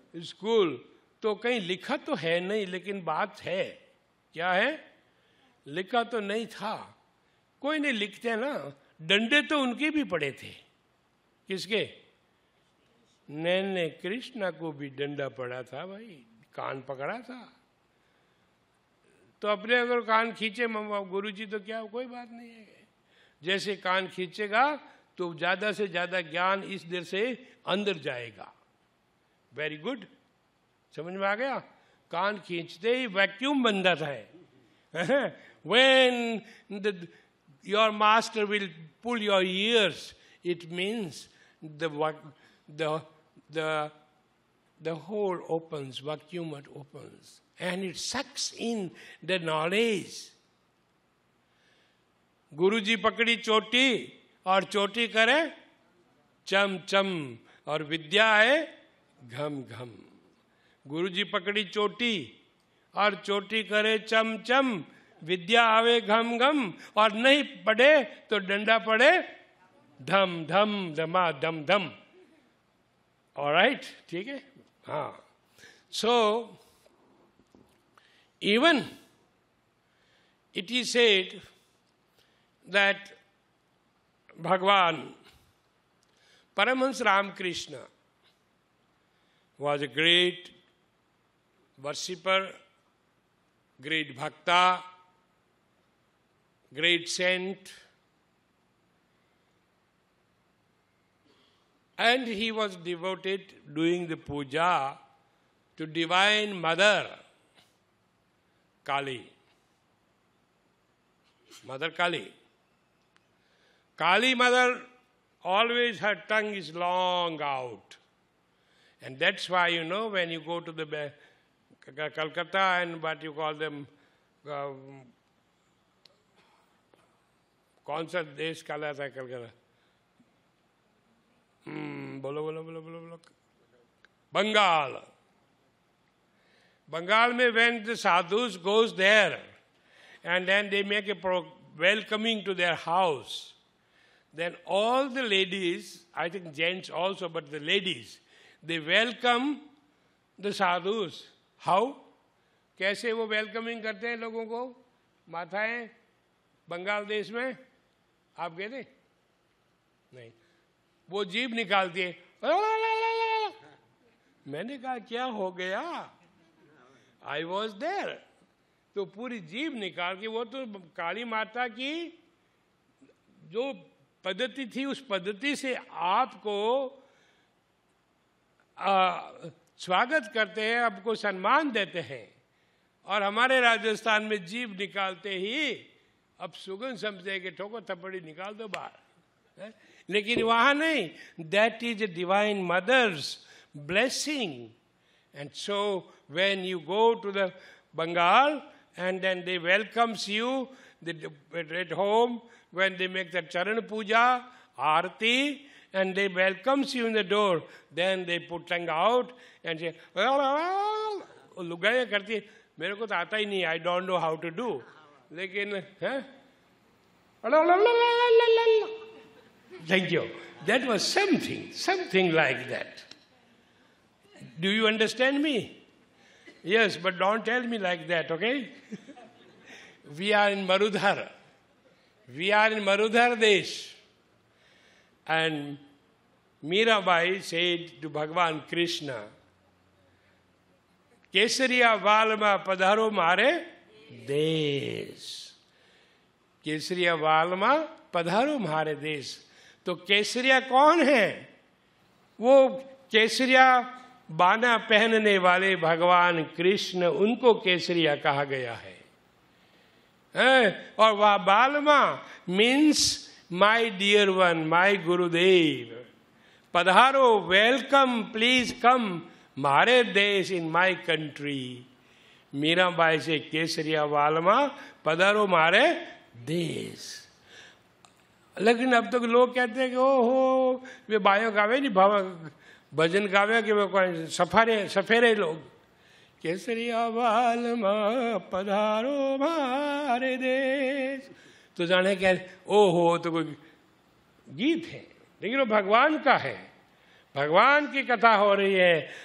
School, तो कहीं लिखा तो है नहीं, लेकिन बात है। क्या है? लिखा तो नहीं था, कोई नहीं लिखते ना। डंडे तो उनके भी पड़े थे। किसके? नैने कृष्णा को भी डंडा पड़ा था भाई, कान पकड़ा था। तो अपने अगर कान खींचे गुरुजी तो क्या, कोई बात नहीं है। जैसे कान खींचेगा तो ज्यादा से ज्यादा ज्ञान इस देर से अंदर जाएगा। वेरी गुड, समझ में आ गया? कान खींचते ही वैक्यूम बन जाता है। When your master will pull your ears, it means the hole opens, vacuum opens, and it sucks in the knowledge. गुरुजी पकड़ी चोटी और चोटी करे चम चम, और विद्या है घम घम। गुरुजी पकड़ी चोटी और चोटी करे चम चम, विद्या आवे घम घम, और नहीं पढ़े तो डंडा पड़े धम धम धमा धम धम। ऑलराइट, ठीक है? हाँ। So even it is said that भगवान Paramahansa Ramakrishna was a great worshipper, great bhakta, great saint, and he was devoted doing the puja to Divine Mother Kali. Mother Kali. Kali Mother, always her tongue is long out. And that's why, you know, when you go to the Calcutta and what you call them, कौन सा देश कहलाता है कलकत्ता? बोलो बोलो बोलो बोलो बोलो। बंगाल। बंगाल में when the sadhus goes there and then they make a welcoming to their house, then all the ladies, I think gents also, but the ladies, they welcome the sadhus. How? कैसे वो वेलकमिंग करते हैं लोगों को? माताएं बंगाल देश में, आप गए थे? नहीं। वो जीभ निकालती है, मैंने कहा क्या हो गया? I was there. तो पूरी जीभ निकाल के, वो तो काली माता की जो पद्धति थी, उस पद्धति से आपको स्वागत करते हैं, आपको सम्मान देते हैं। और हमारे राजस्थान में जीभ निकालते ही अब सुगंध समझे कि ठोको थप्पड़ी निकाल दो बाहर, लेकिन वहां नहीं। That is a divine mother's blessing. And so when you go to the Bengal and then they welcomes you at home, when they make the charan puja, aarti, and they welcomes you in the door, then they put tongue out and say, लुगाइयाँ करती है, मेरे को तो आता ही नहीं, I don't know how to do, लेकिन thank you. That was something like that. Do you understand me? Yes, but don't tell me like that, okay? We are in Marudhar. We are in Marudhar Desh. And Mirabai said to Bhagavan Krishna, Kesariya Valma Padharo Mare Desh. Kesariya Valma Padharo Mare Desh. तो केसरिया कौन है? वो केसरिया बाना पहनने वाले भगवान कृष्ण, उनको केसरिया कहा गया है। और वह बालमा means my dear one, my गुरुदेव। पधारो, वेलकम, प्लीज कम मारे देश, इन माय कंट्री। मीराबाई से केसरिया बालमा पधारो मारे देश। लेकिन अब तक लोग कहते हैं कि ओहो वे बायो गावे नहीं, भजन गावे कि वे कोई सफेरे लोग। केसरिया बालमा पधारो मारे देश, तो जाने क्या ओहो तो कोई गीत है, लेकिन वो भगवान का है। भगवान की कथा हो रही है